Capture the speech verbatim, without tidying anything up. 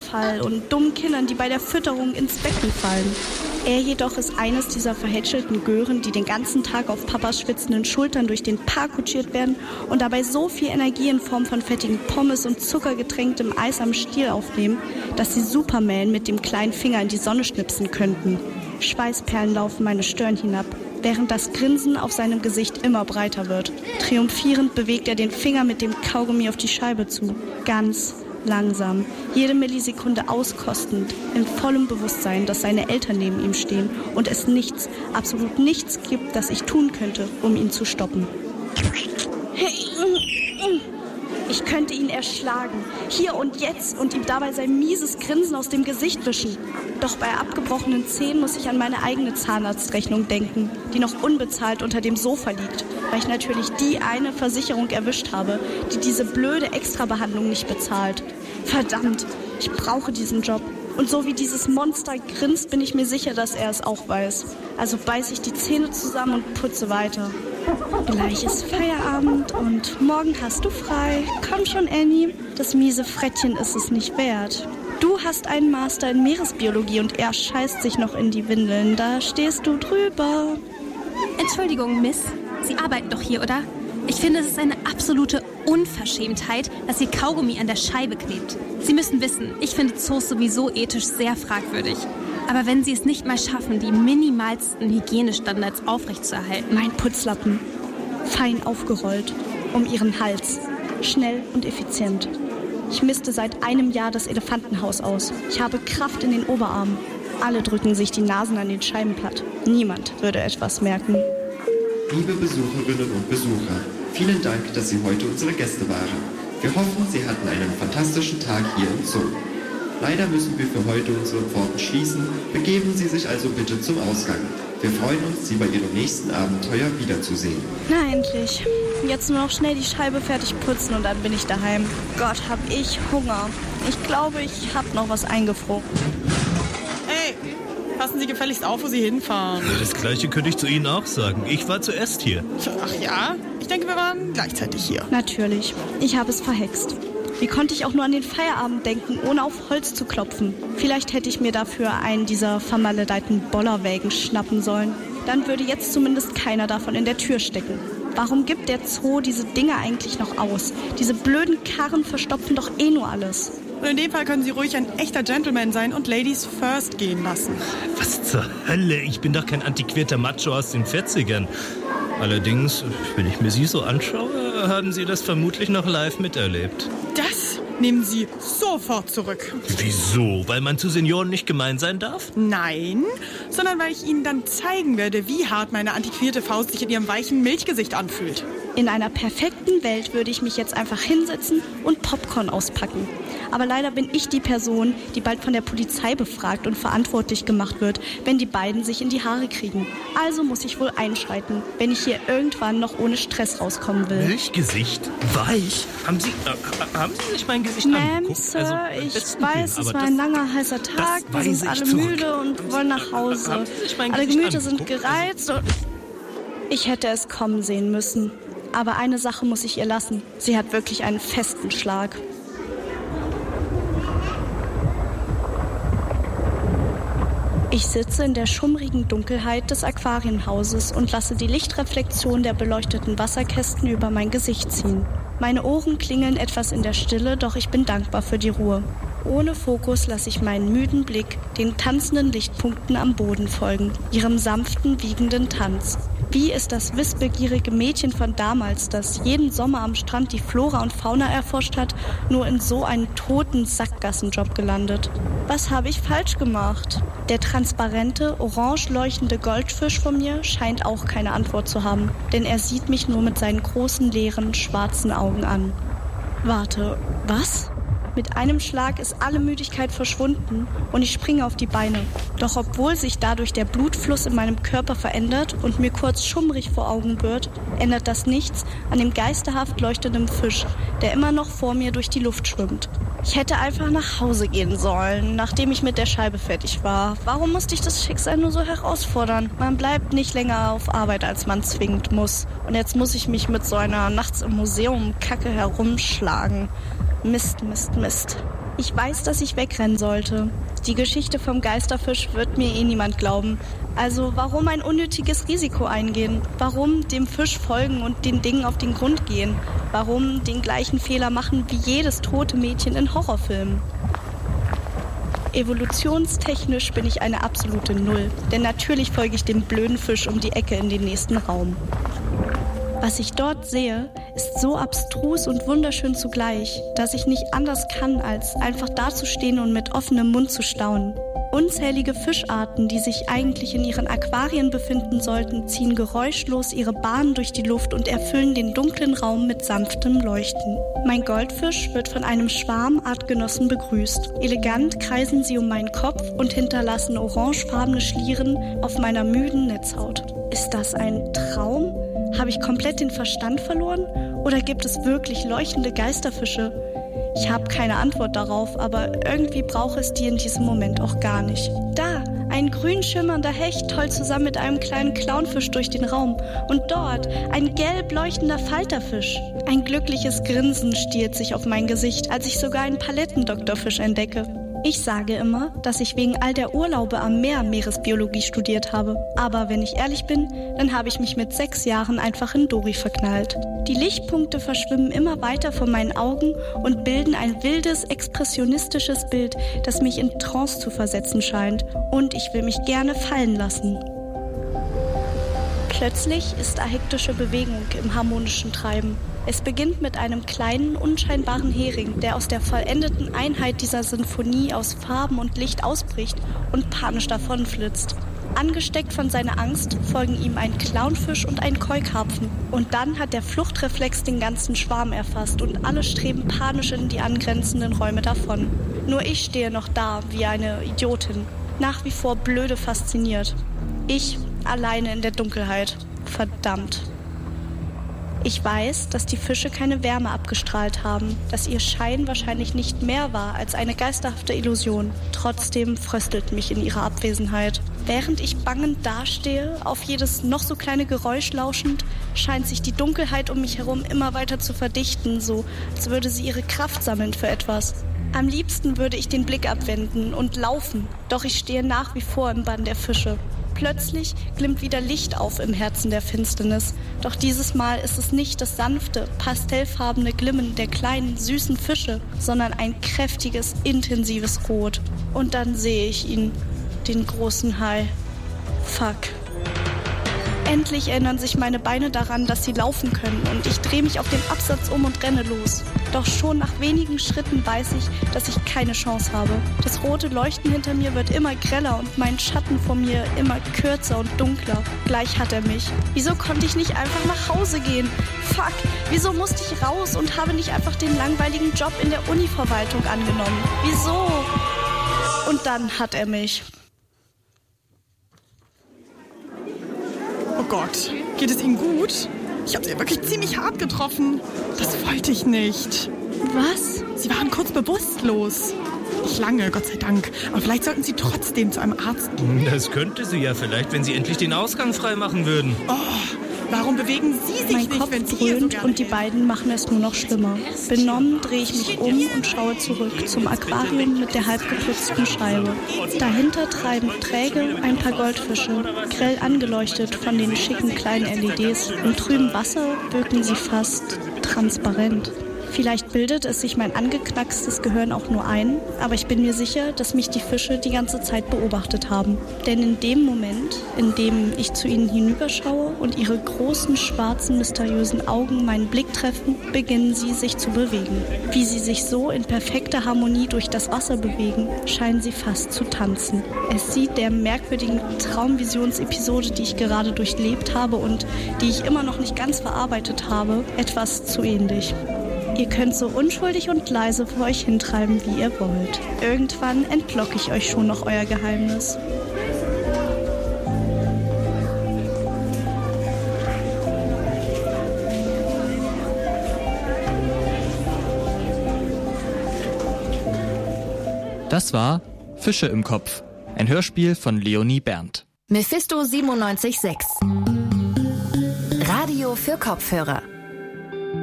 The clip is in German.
Wasserfall und dummen Kindern, die bei der Fütterung ins Becken fallen. Er jedoch ist eines dieser verhätschelten Gören, die den ganzen Tag auf Papas schwitzenden Schultern durch den Park kutschiert werden und dabei so viel Energie in Form von fettigen Pommes und zuckergetränktem Eis am Stiel aufnehmen, dass sie Superman mit dem kleinen Finger in die Sonne schnipsen könnten. Schweißperlen laufen meine Stirn hinab, während das Grinsen auf seinem Gesicht immer breiter wird. Triumphierend bewegt er den Finger mit dem Kaugummi auf die Scheibe zu. Ganz langsam, jede Millisekunde auskostend, in vollem Bewusstsein, dass seine Eltern neben ihm stehen und es nichts, absolut nichts gibt, das ich tun könnte, um ihn zu stoppen. Ich könnte ihn erschlagen, hier und jetzt, und ihm dabei sein mieses Grinsen aus dem Gesicht wischen. Doch bei abgebrochenen Zähnen muss ich an meine eigene Zahnarztrechnung denken, die noch unbezahlt unter dem Sofa liegt, weil ich natürlich die eine Versicherung erwischt habe, die diese blöde Extrabehandlung nicht bezahlt. Verdammt, ich brauche diesen Job. Und so wie dieses Monster grinst, bin ich mir sicher, dass er es auch weiß. Also beiße ich die Zähne zusammen und putze weiter. Gleich ist Feierabend und morgen hast du frei. Komm schon, Annie, das miese Frettchen ist es nicht wert. Du hast einen Master in Meeresbiologie und er scheißt sich noch in die Windeln. Da stehst du drüber. Entschuldigung, Miss. Sie arbeiten doch hier, oder? Ich finde, es ist eine absolute Unverschämtheit, dass Ihr Kaugummi an der Scheibe klebt. Sie müssen wissen, ich finde Zoos sowieso ethisch sehr fragwürdig. Aber wenn Sie es nicht mal schaffen, die minimalsten Hygienestandards aufrechtzuerhalten... Mein Putzlappen, fein aufgerollt, um Ihren Hals, schnell und effizient. Ich misste seit einem Jahr das Elefantenhaus aus. Ich habe Kraft in den Oberarmen. Alle drücken sich die Nasen an den Scheiben platt. Niemand würde etwas merken. Liebe Besucherinnen und Besucher, vielen Dank, dass Sie heute unsere Gäste waren. Wir hoffen, Sie hatten einen fantastischen Tag hier im Zoo. Leider müssen wir für heute unsere Pforten schließen. Begeben Sie sich also bitte zum Ausgang. Wir freuen uns, Sie bei Ihrem nächsten Abenteuer wiederzusehen. Na endlich. Jetzt nur noch schnell die Scheibe fertig putzen und dann bin ich daheim. Gott, hab ich Hunger. Ich glaube, ich hab noch was eingefroren. Hey, passen Sie gefälligst auf, wo Sie hinfahren. Das Gleiche könnte ich zu Ihnen auch sagen. Ich war zuerst hier. Ach ja? Ich denke, wir waren gleichzeitig hier. Natürlich. Ich habe es verhext. Wie konnte ich auch nur an den Feierabend denken, ohne auf Holz zu klopfen? Vielleicht hätte ich mir dafür einen dieser vermaledeiten Bollerwägen schnappen sollen. Dann würde jetzt zumindest keiner davon in der Tür stecken. Warum gibt der Zoo diese Dinge eigentlich noch aus? Diese blöden Karren verstopfen doch eh nur alles. Und in dem Fall können Sie ruhig ein echter Gentleman sein und Ladies first gehen lassen. Was zur Hölle? Ich bin doch kein antiquierter Macho aus den vierzigern. Allerdings, wenn ich mir Sie so anschaue, haben Sie das vermutlich noch live miterlebt. Das nehmen Sie sofort zurück. Wieso? Weil man zu Senioren nicht gemein sein darf? Nein, sondern weil ich Ihnen dann zeigen werde, wie hart meine antiquierte Faust sich in Ihrem weichen Milchgesicht anfühlt. In einer perfekten Welt würde ich mich jetzt einfach hinsetzen und Popcorn auspacken. Aber leider bin ich die Person, die bald von der Polizei befragt und verantwortlich gemacht wird, wenn die beiden sich in die Haare kriegen. Also muss ich wohl einschreiten, wenn ich hier irgendwann noch ohne Stress rauskommen will. Milchgesicht? Weich? Haben Sie, äh, haben Sie sich mein Gesicht Ma'am, angeguckt? Sir, Also, ich besten weiß, Willen, es aber war das, ein langer, heißer Tag. Wir weise sind alle ich zurück. müde und wollen nach Hause. Haben Sie sich mein Alle Gesicht Gemüter sind angeguckt? gereizt und... Ich hätte es kommen sehen müssen. Aber eine Sache muss ich ihr lassen. Sie hat wirklich einen festen Schlag. Ich sitze in der schummrigen Dunkelheit des Aquarienhauses und lasse die Lichtreflexion der beleuchteten Wasserkästen über mein Gesicht ziehen. Meine Ohren klingeln etwas in der Stille, doch ich bin dankbar für die Ruhe. Ohne Fokus lasse ich meinen müden Blick den tanzenden Lichtpunkten am Boden folgen, ihrem sanften, wiegenden Tanz. Wie ist das wissbegierige Mädchen von damals, das jeden Sommer am Strand die Flora und Fauna erforscht hat, nur in so einen toten Sackgassenjob gelandet? Was habe ich falsch gemacht? Der transparente, orange leuchtende Goldfisch von mir scheint auch keine Antwort zu haben, denn er sieht mich nur mit seinen großen, leeren, schwarzen Augen an. Warte, was? Mit einem Schlag ist alle Müdigkeit verschwunden und ich springe auf die Beine. Doch obwohl sich dadurch der Blutfluss in meinem Körper verändert und mir kurz schummrig vor Augen wird, ändert das nichts an dem geisterhaft leuchtenden Fisch, der immer noch vor mir durch die Luft schwimmt. Ich hätte einfach nach Hause gehen sollen, nachdem ich mit der Scheibe fertig war. Warum musste ich das Schicksal nur so herausfordern? Man bleibt nicht länger auf Arbeit, als man zwingend muss. Und jetzt muss ich mich mit so einer nachts im Museum Kacke herumschlagen. Mist, Mist, Mist. Ich weiß, dass ich wegrennen sollte. Die Geschichte vom Geisterfisch wird mir eh niemand glauben. Also warum ein unnötiges Risiko eingehen? Warum dem Fisch folgen und den Dingen auf den Grund gehen? Warum den gleichen Fehler machen wie jedes tote Mädchen in Horrorfilmen? Evolutionstechnisch bin ich eine absolute Null. Denn natürlich folge ich dem blöden Fisch um die Ecke in den nächsten Raum. Was ich dort sehe, ist so abstrus und wunderschön zugleich, dass ich nicht anders kann, als einfach dazustehen und mit offenem Mund zu staunen. Unzählige Fischarten, die sich eigentlich in ihren Aquarien befinden sollten, ziehen geräuschlos ihre Bahnen durch die Luft und erfüllen den dunklen Raum mit sanftem Leuchten. Mein Goldfisch wird von einem Schwarm Artgenossen begrüßt. Elegant kreisen sie um meinen Kopf und hinterlassen orangefarbene Schlieren auf meiner müden Netzhaut. Ist das ein Traum? Habe ich komplett den Verstand verloren? Oder gibt es wirklich leuchtende Geisterfische? Ich habe keine Antwort darauf, aber irgendwie brauche es die in diesem Moment auch gar nicht. Da, ein grün schimmernder Hecht tollt zusammen mit einem kleinen Clownfisch durch den Raum. Und dort ein gelb leuchtender Falterfisch. Ein glückliches Grinsen stiert sich auf mein Gesicht, als ich sogar einen Palettendoktorfisch entdecke. Ich sage immer, dass ich wegen all der Urlaube am Meer Meeresbiologie studiert habe. Aber wenn ich ehrlich bin, dann habe ich mich mit sechs Jahren einfach in Dory verknallt. Die Lichtpunkte verschwimmen immer weiter vor meinen Augen und bilden ein wildes, expressionistisches Bild, das mich in Trance zu versetzen scheint. Und ich will mich gerne fallen lassen. Plötzlich ist da hektische Bewegung im harmonischen Treiben. Es beginnt mit einem kleinen, unscheinbaren Hering, der aus der vollendeten Einheit dieser Sinfonie aus Farben und Licht ausbricht und panisch davonflitzt. Angesteckt von seiner Angst folgen ihm ein Clownfisch und ein Keukarpfen. Und dann hat der Fluchtreflex den ganzen Schwarm erfasst und alle streben panisch in die angrenzenden Räume davon. Nur ich stehe noch da wie eine Idiotin, nach wie vor blöde fasziniert. Ich alleine in der Dunkelheit. Verdammt. Ich weiß, dass die Fische keine Wärme abgestrahlt haben, dass ihr Schein wahrscheinlich nicht mehr war als eine geisterhafte Illusion. Trotzdem fröstelt mich in ihrer Abwesenheit. Während ich bangend dastehe, auf jedes noch so kleine Geräusch lauschend, scheint sich die Dunkelheit um mich herum immer weiter zu verdichten, so als würde sie ihre Kraft sammeln für etwas. Am liebsten würde ich den Blick abwenden und laufen, doch ich stehe nach wie vor im Bann der Fische. Plötzlich glimmt wieder Licht auf im Herzen der Finsternis. Doch dieses Mal ist es nicht das sanfte, pastellfarbene Glimmen der kleinen, süßen Fische, sondern ein kräftiges, intensives Rot. Und dann sehe ich ihn, den großen Hai. Fuck. Endlich erinnern sich meine Beine daran, dass sie laufen können und ich drehe mich auf den Absatz um und renne los. Doch schon nach wenigen Schritten weiß ich, dass ich keine Chance habe. Das rote Leuchten hinter mir wird immer greller und mein Schatten vor mir immer kürzer und dunkler. Gleich hat er mich. Wieso konnte ich nicht einfach nach Hause gehen? Fuck, wieso musste ich raus und habe nicht einfach den langweiligen Job in der Uni-Verwaltung angenommen? Wieso? Und dann hat er mich. Oh Gott, geht es Ihnen gut? Ich habe Sie wirklich ziemlich hart getroffen. Das wollte ich nicht. Was? Sie waren kurz bewusstlos. Nicht lange, Gott sei Dank. Aber vielleicht sollten Sie trotzdem zu einem Arzt gehen. Das könnte sie ja vielleicht, wenn Sie endlich den Ausgang freimachen würden. Oh, warum bewegen Sie sich mein nicht, Kopf wenn Sie hier so dröhnt gerne und die beiden machen es nur noch schlimmer. Benommen drehe ich mich um und schaue zurück zum Aquarium mit der halbgeputzten Scheibe. Dahinter treiben träge ein paar Goldfische, grell angeleuchtet von den schicken kleinen L E Ds. Im trüben Wasser wirken sie fast transparent. Vielleicht bildet es sich mein angeknackstes Gehirn auch nur ein, aber ich bin mir sicher, dass mich die Fische die ganze Zeit beobachtet haben. Denn in dem Moment, in dem ich zu ihnen hinüberschaue und ihre großen, schwarzen, mysteriösen Augen meinen Blick treffen, beginnen sie sich zu bewegen. Wie sie sich so in perfekter Harmonie durch das Wasser bewegen, scheinen sie fast zu tanzen. Es sieht der merkwürdigen Traumvisionsepisode, die ich gerade durchlebt habe und die ich immer noch nicht ganz verarbeitet habe, etwas zu ähnlich. Ihr könnt so unschuldig und leise vor euch hintreiben, wie ihr wollt. Irgendwann entlocke ich euch schon noch euer Geheimnis. Das war Fische im Kopf, ein Hörspiel von Leonie Berndt. Mephisto siebenundneunzig Komma sechs. Radio für Kopfhörer.